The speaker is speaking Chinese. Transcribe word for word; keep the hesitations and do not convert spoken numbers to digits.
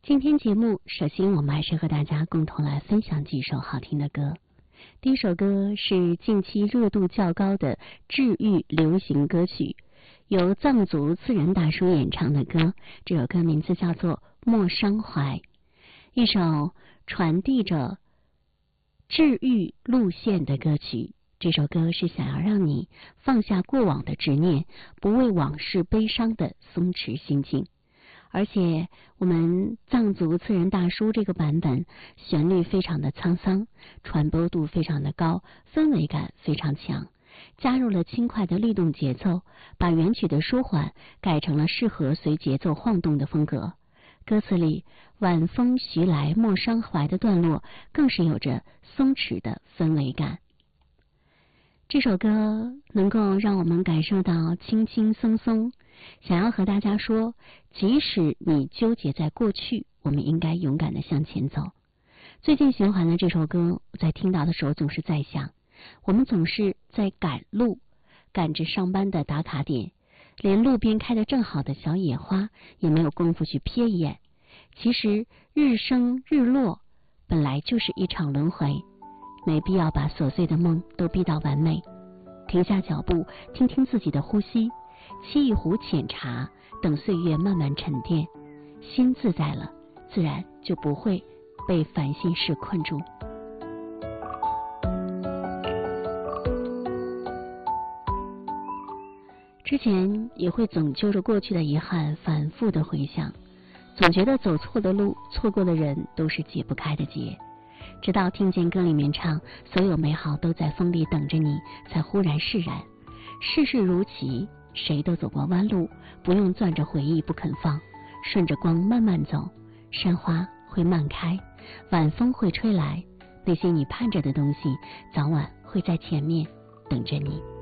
今天节目，首先我们还是和大家共同来分享几首好听的歌。第一首歌是近期热度较高的治愈流行歌曲，由藏族自然大叔演唱的歌，这首歌名字叫做《莫伤怀》，一首传递着治愈路线的歌曲。这首歌是想要让你放下过往的执念，不为往事悲伤的松弛心境。而且我们藏族自然大叔这个版本旋律非常的沧桑，传播度非常的高，氛围感非常强，加入了轻快的律动节奏，把原曲的舒缓改成了适合随节奏晃动的风格。歌词里晚风徐来莫伤怀的段落更是有着松弛的氛围感。这首歌能够让我们感受到轻轻松松，想要和大家说，即使你纠结在过去，我们应该勇敢地向前走。最近循环的这首歌，我在听到的时候总是在想，我们总是在赶路，赶着上班的打卡点，连路边开得正好的小野花也没有功夫去瞥一眼。其实日升日落本来就是一场轮回，没必要把琐碎的梦都逼到完美。停下脚步，听听自己的呼吸，沏一壶浅茶，等岁月慢慢沉淀，心自在了，自然就不会被烦心事困住。之前也会总揪着过去的遗憾反复的回想，总觉得走错的路，错过的人都是解不开的结。直到听见歌里面唱所有美好都在风里等着你，才忽然释然。世事如棋，谁都走过弯路，不用攥着回忆不肯放，顺着光慢慢走，山花会慢开，晚风会吹来，那些你盼着的东西早晚会在前面等着你。